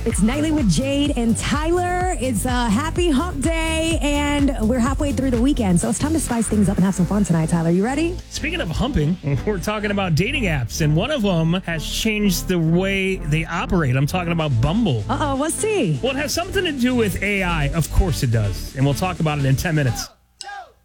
It's Nightly with Jade and Tyler. It's a happy hump day, and we're halfway through the weekend, so it's time to spice things up and have some fun tonight, Tyler. You ready? Speaking of humping, we're talking about dating apps, and one of them has changed the way they operate. I'm talking about Bumble. Uh-oh, what's tea? Well, it has something to do with AI. Of course it does. And we'll talk about it in 10 minutes.